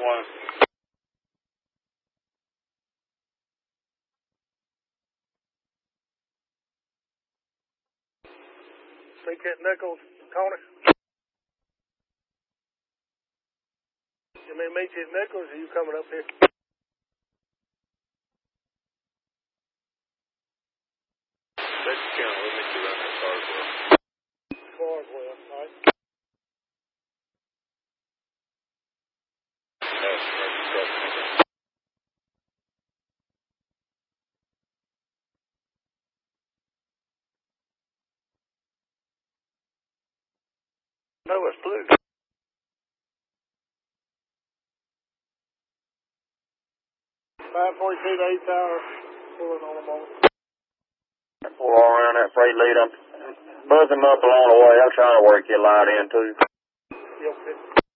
one. Think that Nichols, Tony? You may meet you at Nichols, or are you coming up here? That's County. We'll meet you around that Carswell. Carswell, all right. No, it's blue. 542 to 8 hours, pulling on a moment. Pull all around that freight lead. I'm buzzing up along the way. I'm trying to work your light in, too. Yep.